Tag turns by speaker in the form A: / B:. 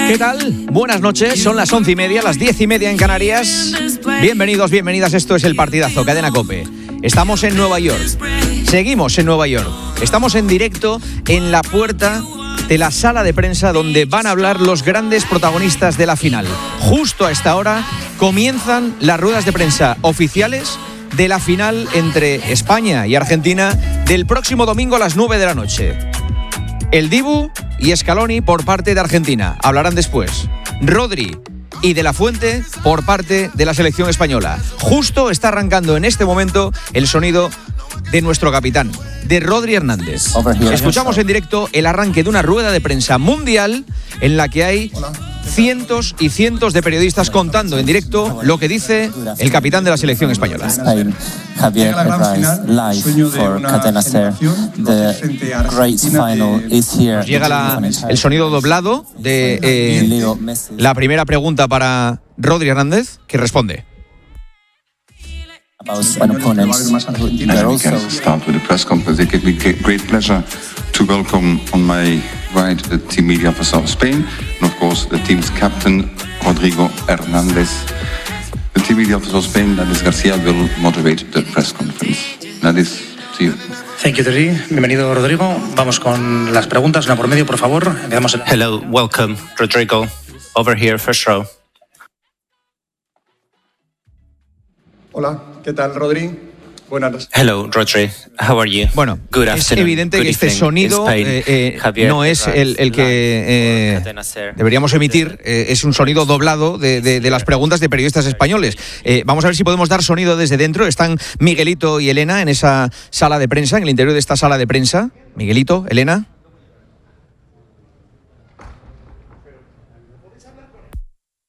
A: ¿Qué tal? Buenas noches, son las 11:30, las 10:30 en Canarias. Bienvenidos, bienvenidas, esto es El Partidazo, Cadena COPE. Estamos en Nueva York, seguimos en Nueva York. Estamos en directo en la puerta de la sala de prensa donde van a hablar los grandes protagonistas de la final. Justo a esta hora comienzan las ruedas de prensa oficiales de la final entre España y Argentina del próximo domingo a las 9 de la noche. El Dibu y Scaloni por parte de Argentina hablarán después. Rodri y De La Fuente por parte de la selección española. Justo está arrancando en este momento el sonido de nuestro capitán, de Rodri Hernández. Escuchamos en directo el arranque de una rueda de prensa mundial en la que hay cientos y cientos de periodistas contando en directo lo que dice el capitán de la selección española.
B: Javier Hernández, live for Cadena Ser. The great final is here.
A: Nos llega el sonido doblado de la primera pregunta para Rodri Hernández, que responde.
C: Start with the press conference. It gives me great pleasure to welcome on my right the team media officer of Spain and of course the team's captain Rodrigo Hernández. The team media officer of Spain, Nadis García, will moderate the press conference. Nadis, to you.
D: Thank you, Terry. Bienvenido, Rodrigo. Vamos con las preguntas, una por medio, por favor.
E: Hello, welcome, Rodrigo. Over here, first row.
F: Hola, ¿qué tal, Rodri? Buenas.
E: Hello, Rodri. How are you?
A: Bueno,
E: Good
A: es
E: afternoon.
A: evidente
E: Good
A: que este
E: evening.
A: sonido no es el que deberíamos emitir, es un sonido doblado de las preguntas de periodistas españoles. Vamos a ver si podemos dar sonido desde dentro. Están Miguelito y Elena en esa sala de prensa, en el interior de esta sala de prensa. Miguelito, Elena.